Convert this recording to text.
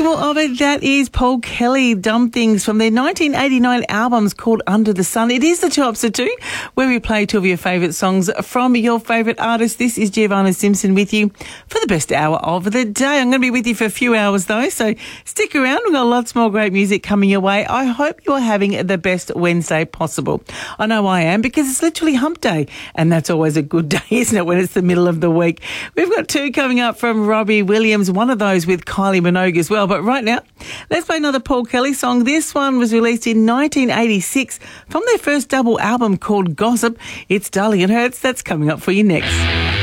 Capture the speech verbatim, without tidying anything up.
remarkable of it, that is Paul Kelly, Dumb Things, from their nineteen eighty-nine albums called Under the Sun. It is the Chopster too, where we play two of your favourite songs from your favourite artists. This is Giovanna Simpson with you for the best hour of the day. I'm going to be with you for a few hours though, so stick around. We've got lots more great music coming your way. I hope you're having the best Wednesday possible. I know I am, because it's literally hump day, and that's always a good day, isn't it, when it's the middle of the week. We've got two coming up from Robbie Williams, one of those with Kylie Minogue as well. But right now, let's play another Paul Kelly song. This one was released in nineteen eighty-six from their first double album called Gossip. It's Darling It Hurts. That's coming up for you next.